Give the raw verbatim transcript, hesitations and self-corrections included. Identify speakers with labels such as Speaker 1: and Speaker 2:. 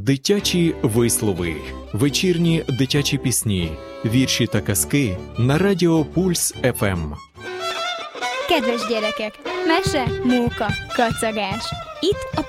Speaker 1: Дитячі вислови, вечірні дитячі пісні, вірші та казки на Радіо Пульс еф ем.
Speaker 2: Kedves gyerekek, mese, móka, kacagás. Itt a